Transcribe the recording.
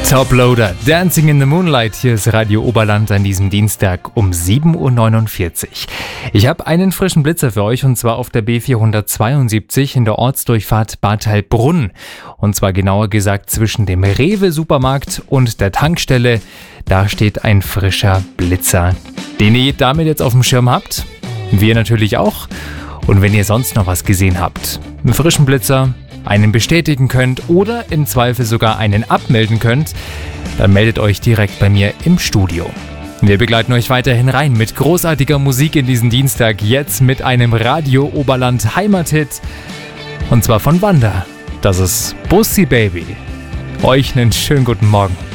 Toploader, Dancing in the Moonlight. Hier ist Radio Oberland an diesem Dienstag um 7.49 Uhr. Ich habe einen frischen Blitzer für euch und zwar auf der B472 in der Ortsdurchfahrt Bad Heilbrunn. Und zwar genauer gesagt zwischen dem Rewe-Supermarkt und der Tankstelle. Da steht ein frischer Blitzer, den ihr damit jetzt auf dem Schirm habt. Wir natürlich auch. Und wenn ihr sonst noch was gesehen habt, einen frischen Blitzer, einen bestätigen könnt oder im Zweifel sogar einen abmelden könnt, dann meldet euch direkt bei mir im Studio. Wir begleiten euch weiterhin rein mit großartiger Musik in diesen Dienstag, jetzt mit einem Radio Oberland Heimathit und zwar von Wanda. Das ist Bussi Baby. Euch einen schönen guten Morgen.